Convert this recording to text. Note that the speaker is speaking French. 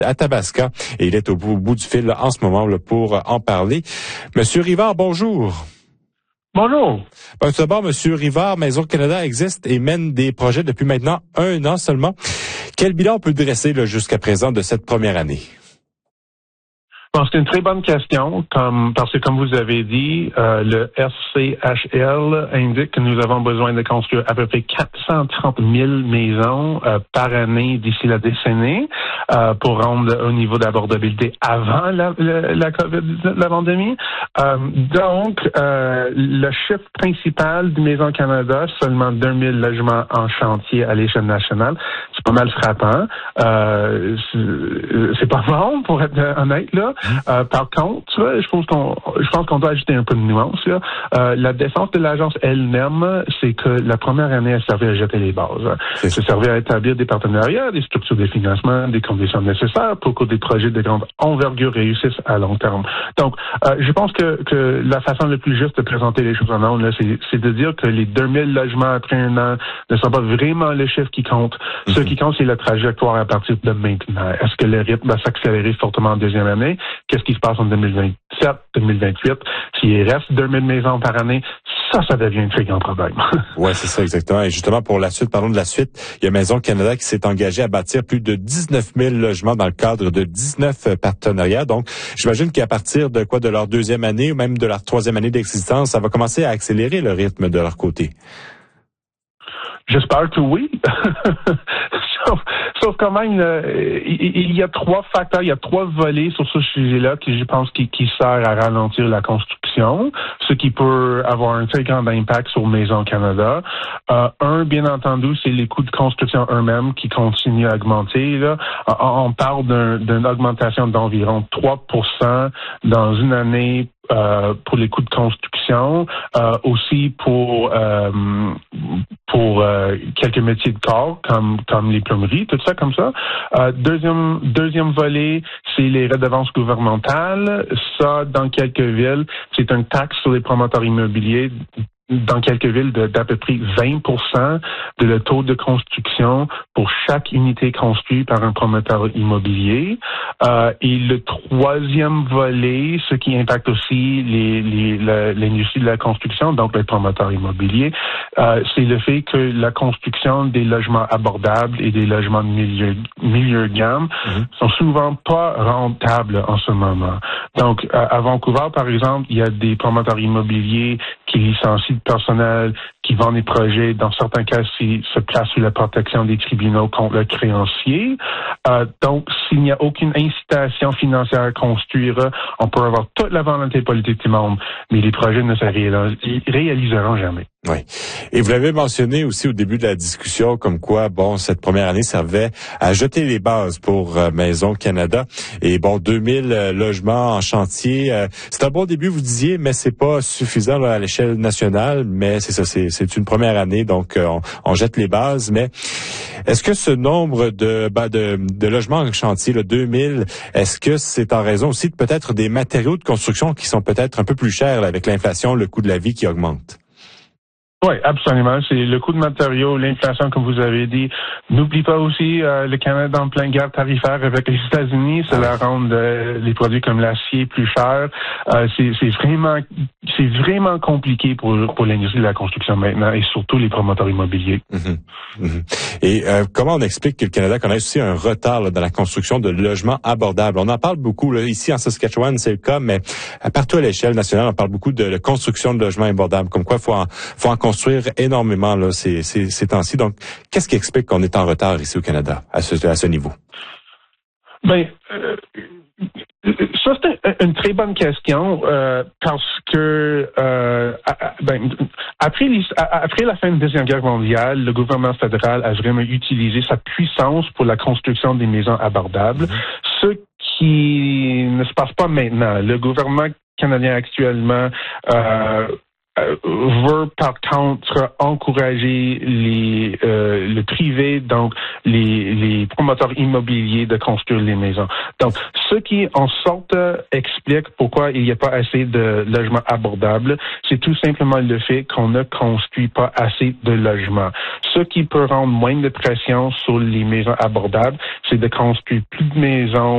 Athabasca et il est au bout du fil en ce moment pour en parler. Monsieur Rivard, bonjour. Bonjour. Tout d'abord, Monsieur Rivard, Maison Canada existe et mène des projets depuis maintenant 1 an seulement. Quel bilan on peut dresser jusqu'à présent de cette première année? Bon, c'est une très bonne question, parce que comme vous avez dit, le SCHL indique que nous avons besoin de construire à peu près 430 000 maisons par année d'ici la décennie pour rendre au niveau d'abordabilité avant la COVID-19, la pandémie. Donc, le chiffre principal du Maison Canada, seulement 2000 logements en chantier à l'échelle nationale, c'est pas mal frappant. C'est pas bon, pour être honnête, là. Par contre, je pense qu'on doit ajouter un peu de nuance, là. La défense de l'agence elle-même, c'est que la première année, elle servait à jeter les bases. Ça servait à établir des partenariats, des structures de financement, des conditions nécessaires pour que des projets de grande envergure réussissent à long terme. Donc, je pense que la façon la plus juste de présenter les choses en ondes, là, c'est de dire que les 2000 logements après 1 an ne sont pas vraiment le chiffre qui compte. Ce qui compte, c'est la trajectoire à partir de maintenant. Est-ce que le rythme va s'accélérer fortement en deuxième année? Qu'est-ce qui se passe en 2027, 2028? S'il reste 2000 maisons par année, ça devient un très grand problème. Oui, c'est ça, exactement. Et justement, pour la suite, parlons de la suite. Il y a Maison Canada qui s'est engagé à bâtir plus de 19 000 logements dans le cadre de 19 partenariats. Donc, j'imagine qu'à partir de leur 2e année ou même de leur 3e année d'existence, ça va commencer à accélérer le rythme de leur côté. J'espère que oui. Sauf quand même, il y a 3 facteurs, il y a 3 volets sur ce sujet-là qui, je pense, qui sert à ralentir la construction, ce qui peut avoir un très grand impact sur Maison Canada. Bien entendu, c'est les coûts de construction eux-mêmes qui continuent à augmenter. Là. On parle d'une augmentation d'environ 3% dans une année pour les coûts de construction, aussi pour quelques métiers de corps comme les plomberies, tout ça comme ça. Deuxième volet, c'est les redevances gouvernementales. Ça, dans quelques villes, c'est une taxe sur les promoteurs immobiliers. Dans quelques villes, d'à peu près 20% de le taux de construction pour chaque unité construite par un promoteur immobilier. Et le 3e volet, ce qui impacte aussi l'industrie de la construction, donc les promoteurs immobiliers, c'est le fait que la construction des logements abordables et des logements de milieu de gamme sont souvent pas rentables en ce moment. Donc, à Vancouver, par exemple, il y a des promoteurs immobiliers qui licencient le personnel, qui vendent des projets, dans certains cas, se placent sous la protection des tribunaux contre le créancier. Donc, s'il n'y a aucune incitation financière à construire, on peut avoir toute la volonté politique du monde, mais les projets ne se réaliseront jamais. Oui. Et vous l'avez mentionné aussi au début de la discussion, comme quoi, cette première année servait à jeter les bases pour Maison Canada. Et 2000 logements en chantier, c'est un bon début, vous disiez, mais c'est pas suffisant là, à l'échelle nationale. Mais c'est ça, c'est une première année, donc on jette les bases. Mais est-ce que ce nombre de logements en chantier, le 2000, est-ce que c'est en raison aussi de peut-être des matériaux de construction qui sont peut-être un peu plus chers là, avec l'inflation, le coût de la vie qui augmente? Oui, absolument. C'est le coût de matériaux, l'inflation, comme vous avez dit. N'oublie pas aussi le Canada en pleine guerre tarifaire avec les États-Unis. Cela rend les produits comme l'acier plus chers. C'est vraiment compliqué pour l'industrie de la construction maintenant et surtout les promoteurs immobiliers. Et comment on explique que le Canada connaisse aussi un retard là, dans la construction de logements abordables? On en parle beaucoup là, ici en Saskatchewan, c'est le cas, mais partout à l'échelle nationale, on parle beaucoup de construction de logements abordables. Comme quoi, faut en construire énormément là ces temps-ci. Donc, qu'est-ce qui explique qu'on est en retard ici au Canada à ce niveau? Ça, c'est une très bonne question parce que après la fin de la Deuxième Guerre mondiale, le gouvernement fédéral a vraiment utilisé sa puissance pour la construction des maisons abordables, ce qui ne se passe pas maintenant. Le gouvernement canadien actuellement veut par contre encourager le privé, donc les promoteurs immobiliers de construire les maisons. Donc, ce qui en sorte explique pourquoi il n'y a pas assez de logements abordables, c'est tout simplement le fait qu'on ne construit pas assez de logements. Ce qui peut rendre moins de pression sur les maisons abordables, c'est de construire plus de maisons